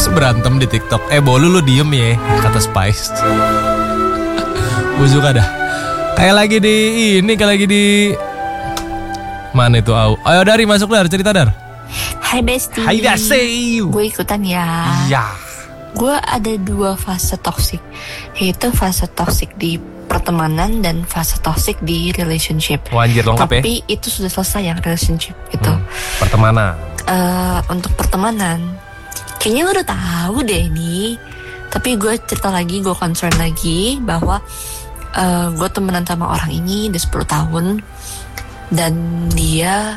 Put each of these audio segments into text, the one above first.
berantem di TikTok. Bolu lu diem ya, kata Spice. Gue suka dah. Kayak lagi di mana itu Au? Ayo Dari masuk Dar, cerita Dar. Hai Besti. Hai Besti. Gue ikutan ya. Iya. Gue ada 2 fase toksik, yaitu fase toksik di pertemanan dan fase toksik di relationship. Anjir lengkap ya. Tapi itu sudah selesai yang relationship itu. Pertemanan. Untuk pertemanan, kayaknya lo udah tahu deh ini. Tapi gue cerita lagi, gue concern lagi bahwa gue temenan sama orang ini udah 10 tahun. Dan dia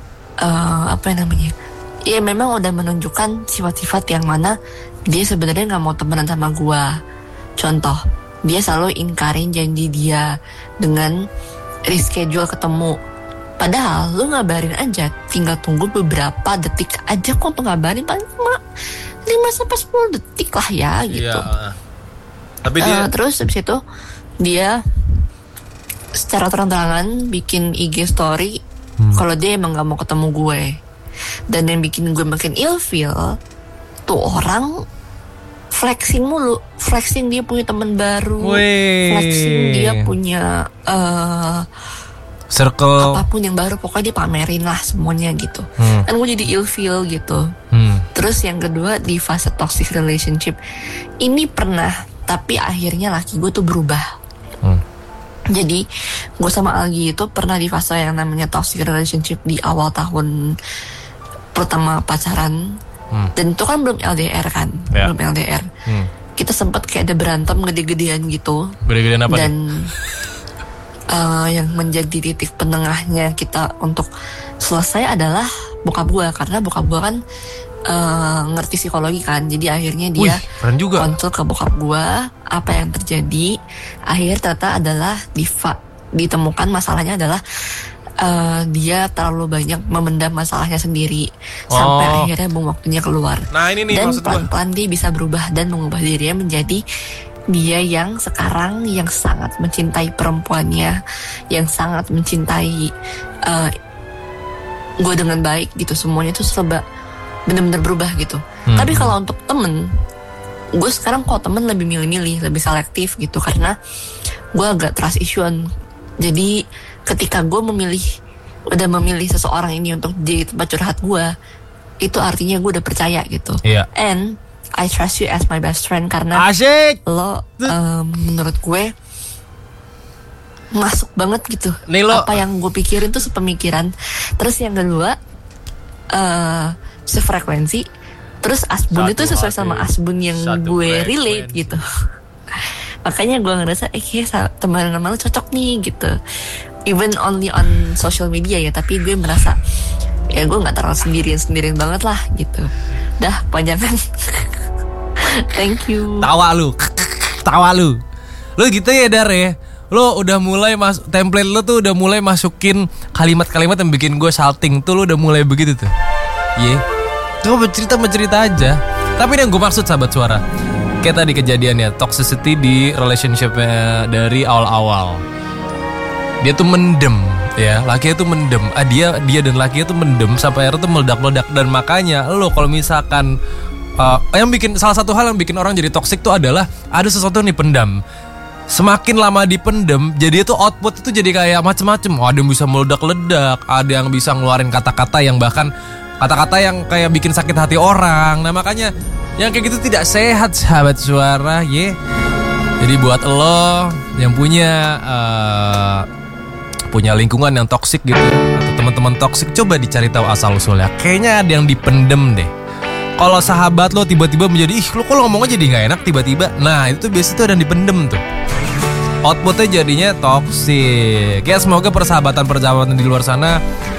ya memang udah menunjukkan sifat-sifat yang mana dia sebenarnya nggak mau temenan sama gue. Contoh, dia selalu ingkarin janji dia dengan reschedule ketemu. Padahal lu ngabarin aja, tinggal tunggu beberapa detik aja kok untuk ngabarin, paling cuma 5-10 detik lah ya gitu. Iya. Tapi dia terus habis itu dia secara terang-terangan bikin IG story kalau dia emang gak mau ketemu gue. Dan yang bikin gue makin ilfeel tuh orang flexing mulu, flexing dia punya teman baru, flexing dia punya circle apapun yang baru, pokoknya dia pamerin lah semuanya gitu. Dan gue jadi ilfeel gitu. Terus yang kedua di fase toxic relationship ini pernah, tapi akhirnya laki gue tuh berubah. Jadi gue sama Algi itu pernah di fase yang namanya toxic relationship di awal tahun pertama pacaran. Dan itu kan belum LDR kan, belum LDR. Kita sempat kayak ada berantem gede-gedean gitu. Gede-gedean apa? Dan yang menjadi titik penengahnya kita untuk selesai adalah bokap gue, karena bokap gue kan ngerti psikologi kan, jadi akhirnya dia konsul ke bokap gue apa yang terjadi. Akhirnya ternyata adalah ditemukan masalahnya adalah dia terlalu banyak memendam masalahnya sendiri sampai akhirnya waktunya keluar. Nah ini nih, dan pelan-pelan dia bisa berubah dan mengubah dirinya menjadi dia yang sekarang yang sangat mencintai perempuannya, yang sangat mencintai gue dengan baik gitu. Semuanya tuh serba benar-benar berubah gitu. Tapi kalau untuk temen, gue sekarang kok temen lebih milih-milih, lebih selektif gitu, karena gue agak trust issue-an. Jadi ketika gue udah memilih seseorang ini untuk jadi tempat curhat gue, itu artinya gue udah percaya gitu. And I trust you as my best friend karena lo menurut gue masuk banget gitu. Apa yang gue pikirin tuh sepemikiran. Terus yang kedua sefrekuensi. Terus asbun itu sesuai sama asbun yang gue relate gitu. Makanya gue ngerasa kayak teman-teman lo cocok nih gitu. Even only on social media ya, tapi gue merasa ya gue gak terlalu sendirian banget lah gitu. Dah panjangan. Thank you. Tawa lu gitu ya Dar ya. Lo udah mulai template lo tuh udah mulai masukin kalimat-kalimat yang bikin gue salting tuh. Lo udah mulai begitu tuh. Coba cerita aja. Tapi yang gue maksud sahabat suara, kayak tadi kejadiannya toxicity di relationship-nya dari awal-awal. Dia tuh mendem ya, lakinya tuh mendem. Dia dan lakinya tuh mendem sampai akhirnya tuh meledak-meledak. Dan makanya lo kalau misalkan salah satu hal yang bikin orang jadi toksik tuh adalah ada sesuatu yang dipendam. Semakin lama dipendem, jadi itu output itu jadi kayak macem-macem. Ada yang bisa meledak-ledak, ada yang bisa ngeluarin kata-kata yang bahkan kata-kata yang kayak bikin sakit hati orang. Nah makanya yang kayak gitu tidak sehat sahabat suara Jadi buat lo yang punya lingkungan yang toksik gitu, atau teman-teman toksik, coba dicari tahu asal usulnya. Kayaknya ada yang dipendem deh. Kalau sahabat lo tiba-tiba menjadi lo kok lo ngomongnya jadi nggak enak tiba-tiba, nah itu biasanya tuh ada yang dipendem tuh. Outputnya jadinya toksik. Ya semoga persahabatan di luar sana